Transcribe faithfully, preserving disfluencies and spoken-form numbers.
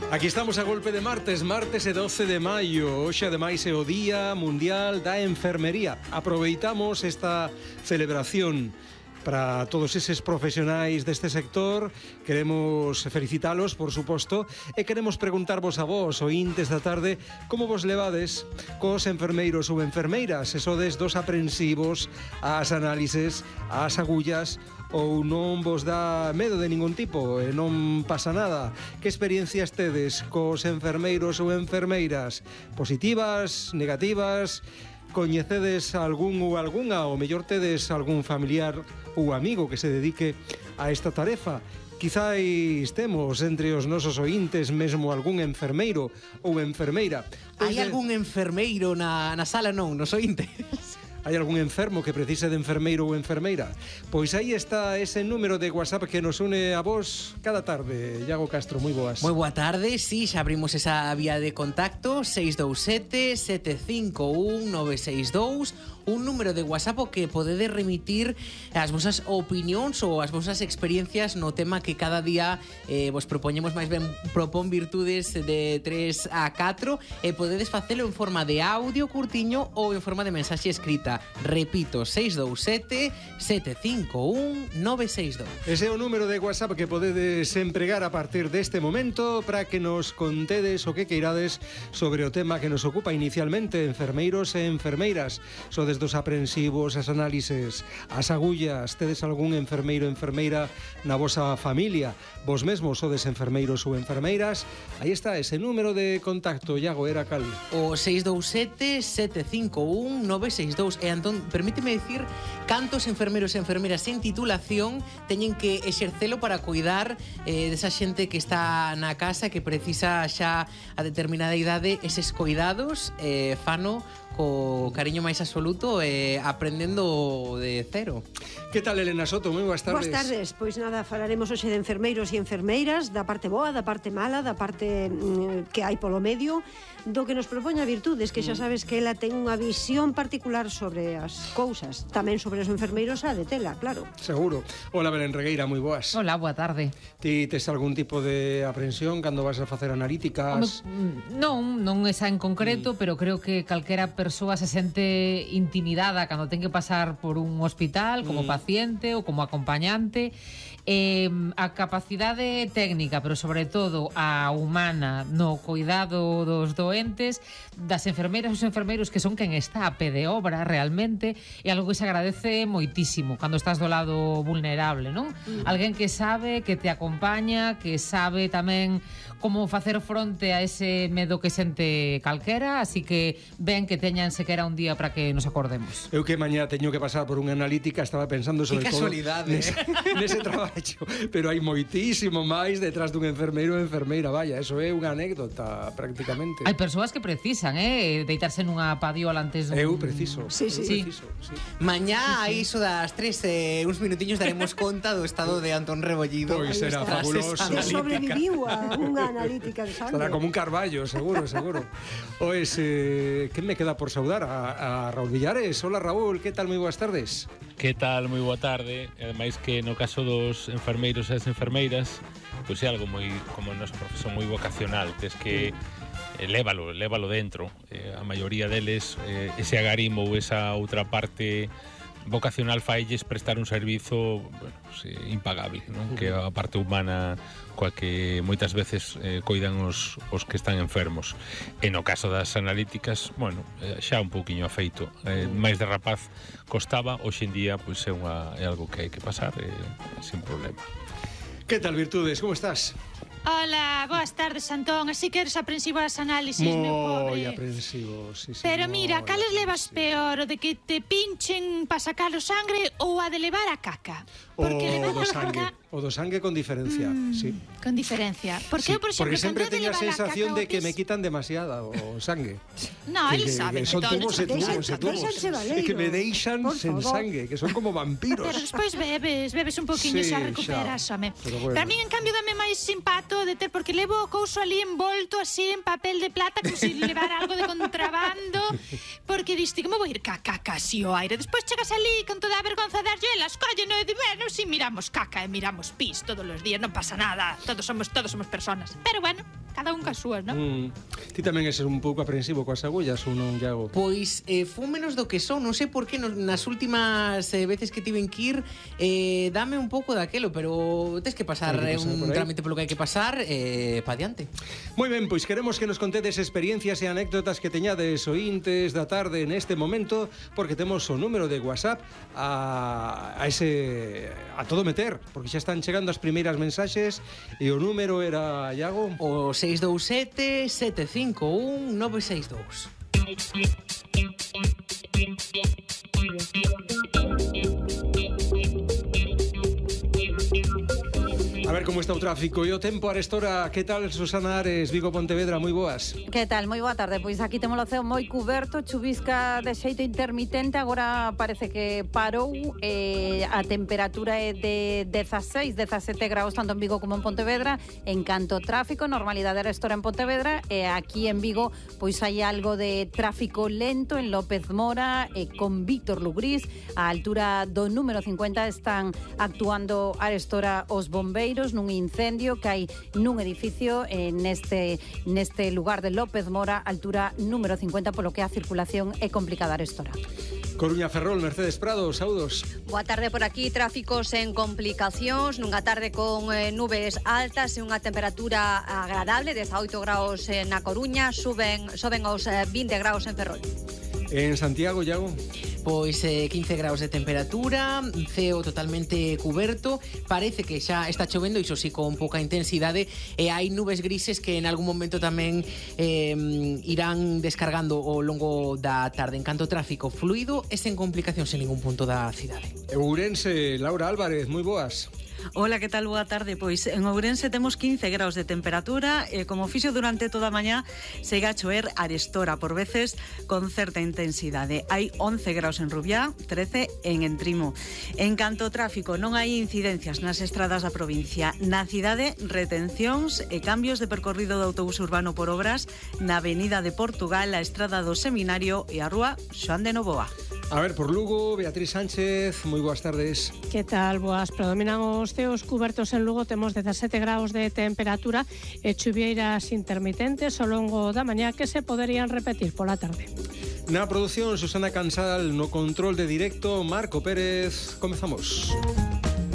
Aquí estamos a golpe de martes, martes e doce de maio. Hoxe ademais é o Día Mundial da Enfermería. Aproveitamos esta celebración para todos eses profesionais deste sector. Queremos felicitalos, por suposto, e queremos preguntarvos a vos, ointes da tarde, como vos levades cos enfermeiros ou enfermeiras, se sodes dos aprensivos ás análises, ás agullas, ou non vos dá medo de ningún tipo e non pasa nada. Que experiencias tedes cos enfermeiros ou enfermeiras? Positivas, negativas? Coñecedes algún ou algunha, ou mellor tedes algún familiar ou amigo que se dedique a esta tarefa? Quizáis temos entre os nosos ointes mesmo algún enfermeiro ou enfermeira. Hai algún enfermeiro na, na sala, non, nos ointes? Hai algún enfermo que precise de enfermeiro ou enfermeira? Pois aí está ese número de WhatsApp que nos une a vos cada tarde. Iago Castro, moi boas. Moi boa tarde, sí, xa abrimos esa vía de contacto seis dous sete, sete cinco un, nove seis dous, un número de WhatsApp o que podedes remitir as vosas opinións ou as vosas experiencias no tema que cada día eh, vos propoñemos, máis ben propón virtudes de tres a catro e podedes facelo en forma de audio curtiño ou en forma de mensaxe escrita. Repito, seis dous sete, sete cinco un, nove seis dous. Ese é o número de WhatsApp que podedes empregar a partir deste momento para que nos contedes o que queirades sobre o tema que nos ocupa inicialmente, enfermeiros e enfermeiras. Sodes dos aprensivos, as análises, as agullas, tedes algún enfermeiro ou enfermeira na vosa familia, vos mesmos sodes enfermeiros ou enfermeiras. Aí está ese número de contacto, Iago, era cal? O seis dous sete, sete cinco un, nove seis dous. E Antón, permíteme dicir cantos enfermeros e enfermeras en titulación teñen que exercelo para cuidar eh, desa xente que está na casa, que precisa xa a determinada idade eses cuidados, eh, fano co cariño máis absoluto e eh, aprendendo de cero. Que tal, Elena Soto? Moi boas tardes. Boas tardes. Pois nada, falaremos hoxe de enfermeiros e enfermeiras, da parte boa, da parte mala, da parte mm, que hai polo medio, do que nos propoña Virtudes, que xa sabes que ela ten unha visión particular sobre as cousas, tamén sobre os enfermeiros a de tela, claro. Seguro. Hola, Belén Regueira, moi boas. Hola, boa tarde. Ti tes algún tipo de aprensión cando vas a facer analíticas? Home, non, non esa en concreto, mm. pero creo que calquera persoa se sente intimidada cando ten que pasar por un hospital como mm. paciente ou como acompañante. Eh, a capacidade técnica, pero sobre todo a humana no cuidado dos doentes, das enfermeiras e os enfermeiros que son quen está a pé de obra realmente, é algo que se agradece moitísimo cando estás do lado vulnerable, non? Mm. Alguén que sabe, que te acompaña, que sabe tamén como facer fronte a ese medo que sente calquera, así que ben que teñan sequera un día para que nos acordemos. Eu que mañá teño que pasar por unha analítica, estaba pensando sobre que todo nese, nese traballo, pero hai moitísimo máis detrás dun enfermeiro ou enfermeira, vaya, eso é unha anécdota prácticamente. Hai persoas que precisan, eh, deitarse nunha padiola antes dun... Eu preciso. Sí, sí. Eu preciso, sí. Mañá, a iso das tres, eh, uns minutiños daremos conta do estado de Antón Rebollido. Pois será fabuloso. Que sobreviviu a unha analítica de sangre. Estará como un carballo, seguro, seguro. Oes, eh, que me queda por saudar? A, a Raúl Villares. Hola, Raúl, que tal? Moi boas tardes. Que tal? Moi boa tarde. Ademais que no caso dos enfermeiros e as enfermeiras, pois é algo moi, como a nosa profesión, moi vocacional, que es que eh, lévalo, lévalo dentro. Eh, a maioría deles, eh, ese agarimo ou esa outra parte vocacional failles prestar un servizo, bueno, pues, eh, impagable, non? Que a parte humana coa que moitas veces eh, coidan os, os que están enfermos. E no caso das analíticas, bueno, eh, xa un pouquiño afeito. Eh, máis de rapaz costaba, hoxe en día pois é, unha, é algo que hai que pasar eh, sin problema. Que tal, Virtudes? Como estás? Hola, boas tardes, Antón. Así que eres aprensivo ás análisis, moi meu pobre. Moi aprensivo, sí, sí. Pero mira, cales levas peor, o de que te pinchen para sacar o sangre ou a de levar a caca? Porque o levar do a sangue, caca... o do sangue con diferencia, mm, sí. Con diferencia. Porque sí, eu, por exemplo, porque sempre teño a sensación caca, de que me quitan demasiada o sangue. No, que, eles que, saben. que son entón, tubos e tubos e tubos. E que me deixan sen sangue, que son como vampiros. Pero despois bebes, bebes un poquinho sí, xa recuperas, home. Bueno. Para mí, en cambio, dame máis impacto de ter, porque levo o couso ali envolto así en papel de plata, como se si levara algo de contrabando, porque diste, como vou ir caca casi o aire? Despois chegas ali con toda a vergonza de argelas, collen e de bueno, si miramos caca e miramos pis todos os días, non pasa nada, todos somos todos somos personas. Pero bueno, cada un cas súas, non? Mm. Ti tamén és un pouco aprensivo coas agullas ou non, Iago? Pois eh, fun menos do que son, non sei por que no, nas últimas eh, veces que tiven que ir eh, dame un pouco daquelo, pero tes que pasar, Hai que eh, pasar un por aí. trámite polo que hai que pasar eh, pa diante. Moi ben, pois queremos que nos contedes experiencias e anécdotas que teñades oíntes da tarde neste momento, porque temos o número de WhatsApp a, a ese a todo meter, porque xa están chegando as primeiras mensaxes e o número era, Iago, O seis dous sete, sete cinco un, nove seis dous. a ver como está o tráfico e o tempo arestora. Que tal, Susana Ares, Vigo, Pontevedra? Moi boas. Que tal? Moi boa tarde. Pois aquí temos o ceo moi cuberto, chuvisca de xeito intermitente, agora parece que parou, eh, a temperatura é de dezaseis, dezasete graus tanto en Vigo como en Pontevedra. En canto tráfico, normalidade arestora en Pontevedra, e aquí en Vigo pois hai algo de tráfico lento en López Mora e con Víctor Lugrís. A altura do número cincuenta están actuando arestora os bombeiros nun incendio que hai nun edificio eh, neste, neste lugar de López Mora, altura número cincuenta, polo que a circulación é complicada arestora. Coruña, Ferrol, Mercedes Prado, saudos. Boa tarde por aquí, tráficos en complicacións, nunha tarde con eh, nubes altas e unha temperatura agradable, dezaoito graus eh, na Coruña, suben, soben aos eh, vinte graus en Ferrol. En Santiago, Iago. Pois eh, quince graus de temperatura, ceo totalmente cuberto, parece que xa está chovendo, iso sí con pouca intensidade, e hai nubes grises que en algún momento tamén eh, irán descargando ao longo da tarde. En canto tráfico fluido e sen complicacións en ningún punto da cidade. Ourense, Laura Álvarez, moi boas. Hola, que tal? Boa tarde. Pois en Ourense temos quince graus de temperatura e como fixo durante toda a mañá segue a choer arestora, por veces con certa intensidade. Hai once graus en Rubiá, trece en Entrimo. En canto ao tráfico, non hai incidencias nas estradas da provincia. Na cidade, retencións e cambios de percorrido do autobús urbano por obras na Avenida de Portugal, a Estrada do Seminario e a Rúa Xoán de Novoa. A ver, por Lugo, Beatriz Sánchez, moi boas tardes. Que tal? Boas, predominan os ceos cubertos en Lugo, temos dezasete graus de temperatura e chuvieiras intermitentes ao longo da mañá que se poderían repetir pola tarde. Na produción, Susana Cansal, no control de directo, Marco Pérez. Comezamos.